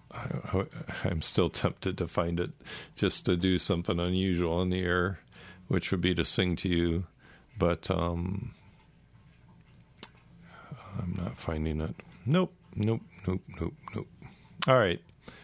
I'm still tempted to find it just to do something unusual on the air, which would be to sing to you, but I'm not finding it. Nope. All right.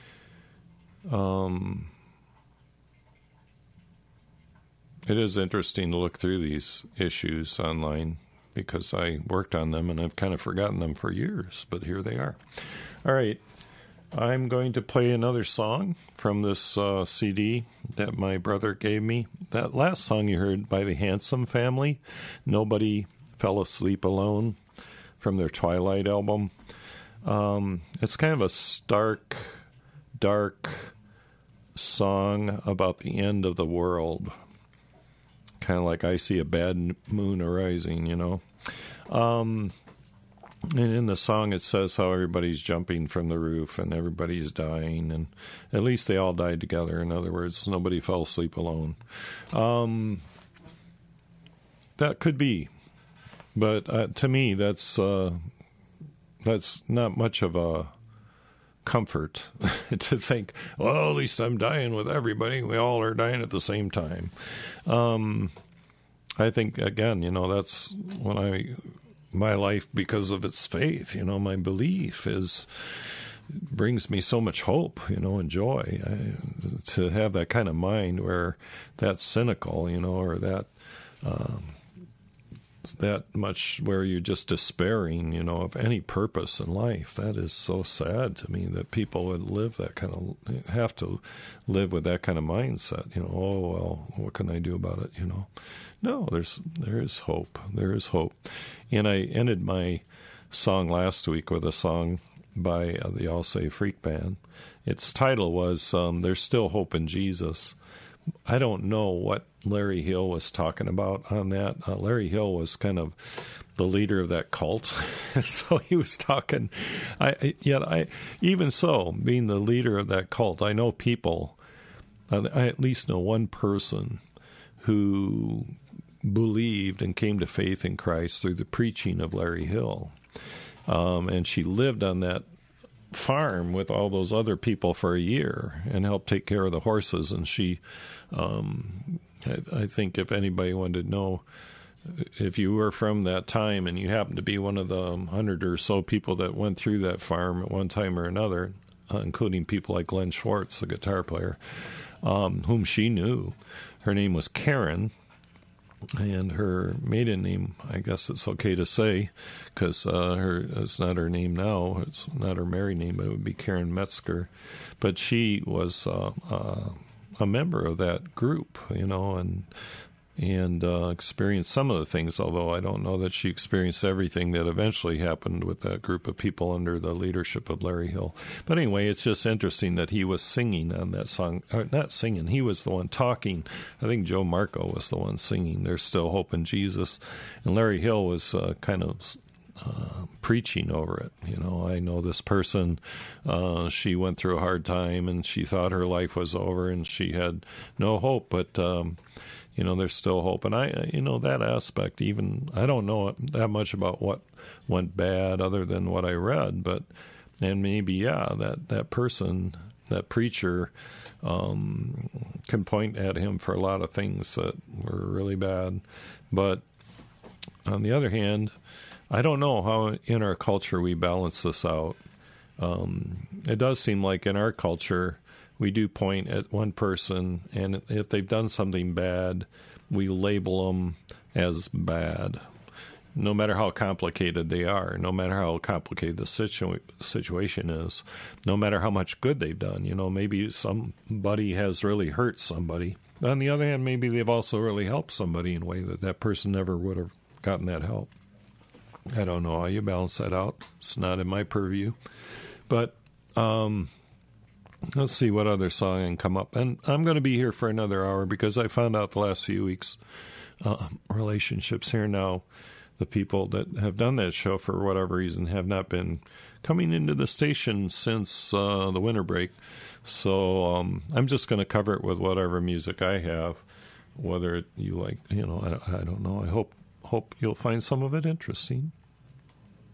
It is interesting to look through these issues online because I worked on them and I've kind of forgotten them for years, but here they are. All right. I'm going to play another song from this CD that my brother gave me. That last song you heard by the Handsome Family, Nobody Fell Asleep Alone, from their Twilight album. It's kind of a stark, dark song about the end of the world. Kind of like I see a bad moon arising, you know. And in the song it says how everybody's jumping from the roof and everybody's dying, and at least they all died together. In other words, nobody fell asleep alone. That could be, but to me that's not much of a comfort to think, well, at least I'm dying with everybody. We all are dying at the same time. I think, again, you know, that's when my life, because of its faith, you know, my belief brings me so much hope, you know, and joy. To have that kind of mind where that's cynical, you know, or that much where you're just despairing, you know, of any purpose in life. That is so sad to me that people would have to live with that kind of mindset, you know, oh, well, what can I do about it, you know? No, there is hope. There is hope. And I ended my song last week with a song by the All Say Freak Band. Its title was There's Still Hope in Jesus. I don't know what Larry Hill was talking about on that. Larry Hill was kind of the leader of that cult. So he was talking, even so, being the leader of that cult, I know people, I at least know one person who believed and came to faith in Christ through the preaching of Larry Hill. And she lived on that farm with all those other people for a year and helped take care of the horses. And she, I think if anybody wanted to know, if you were from that time and you happened to be one of the 100 or so people that went through that farm at one time or another, including people like Glenn Schwartz, the guitar player, whom she knew. Her name was Karen, and her maiden name, I guess it's okay to say, because it's not her name now. It's not her married name, but it would be Karen Metzger. But she was a member of that group, you know, and experienced some of the things, although I don't know that she experienced everything that eventually happened with that group of people under the leadership of Larry Hill. But anyway, it's just interesting that he was singing on that song. Or not singing, he was the one talking. I think Joe Marco was the one singing, There's Still Hope in Jesus. And Larry Hill was kind of preaching over it. You know, I know this person, she went through a hard time and she thought her life was over and she had no hope, but you know, there's still hope. And that aspect, even, I don't know that much about what went bad other than what I read, and maybe, that person, that preacher, can point at him for a lot of things that were really bad. But on the other hand, I don't know how in our culture we balance this out. It does seem like in our culture, we do point at one person, and if they've done something bad, we label them as bad, no matter how complicated they are, no matter how complicated the situation is, no matter how much good they've done. You know, maybe somebody has really hurt somebody. But on the other hand, maybe they've also really helped somebody in a way that person never would have gotten that help. I don't know how you balance that out. It's not in my purview. But let's see what other song can come up. And I'm going to be here for another hour because I found out the last few weeks, relationships here now, the people that have done that show for whatever reason have not been coming into the station since the winter break. So I'm just going to cover it with whatever music I have, whether you like, you know, I don't know. I hope you'll find some of it interesting.